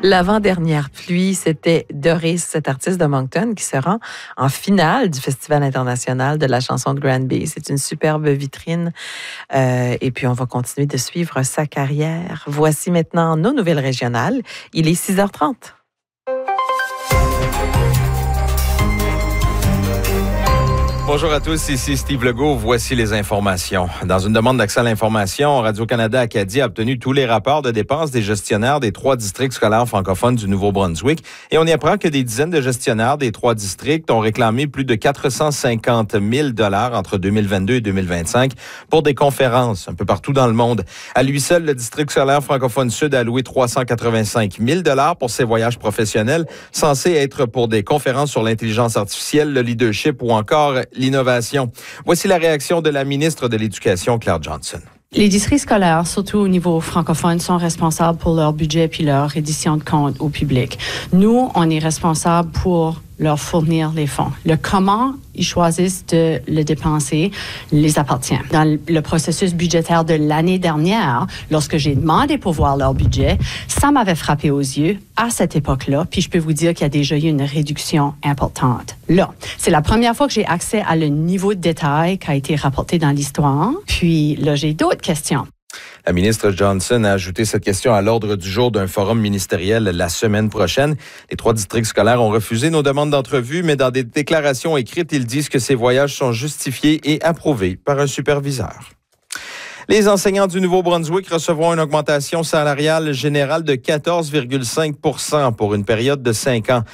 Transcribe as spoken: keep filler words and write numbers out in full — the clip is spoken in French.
L'avant-dernière pluie, c'était Doris, cet artiste de Moncton qui se rend en finale du Festival international de la chanson de Granby. C'est une superbe vitrine. Euh, et puis, on va continuer de suivre sa carrière. Voici maintenant nos nouvelles régionales. Il est six heures trente. Bonjour à tous, ici Steve Legault. Voici les informations. Dans une demande d'accès à l'information, Radio-Canada Acadie a obtenu tous les rapports de dépenses des gestionnaires des trois districts scolaires francophones du Nouveau-Brunswick. Et on y apprend que des dizaines de gestionnaires des trois districts ont réclamé plus de quatre cent cinquante mille dollars entre deux mille vingt-deux et deux mille vingt-cinq pour des conférences un peu partout dans le monde. À lui seul, le district scolaire francophone sud a alloué trois cent quatre-vingt-cinq mille dollars pour ses voyages professionnels, censés être pour des conférences sur l'intelligence artificielle, le leadership ou encore l'innovation. Voici la réaction de la ministre de l'Éducation, Claire Johnson. Les districts scolaires, surtout au niveau francophone, sont responsables pour leur budget puis leur reddition de comptes au public. Nous, on est responsables pour leur fournir les fonds. Le comment ils choisissent de le dépenser les appartient. Dans le processus budgétaire de l'année dernière, lorsque j'ai demandé pour voir leur budget, ça m'avait frappé aux yeux à cette époque-là, puis je peux vous dire qu'il y a déjà eu une réduction importante. Là, c'est la première fois que j'ai accès à le niveau de détail qui a été rapporté dans l'histoire. Puis là, j'ai d'autres questions. La ministre Johnson a ajouté cette question à l'ordre du jour d'un forum ministériel la semaine prochaine. Les trois districts scolaires ont refusé nos demandes d'entrevue, mais dans des déclarations écrites, ils disent que ces voyages sont justifiés et approuvés par un superviseur. Les enseignants du Nouveau-Brunswick recevront une augmentation salariale générale de quatorze virgule cinq pour cent pour une période de cinq ans.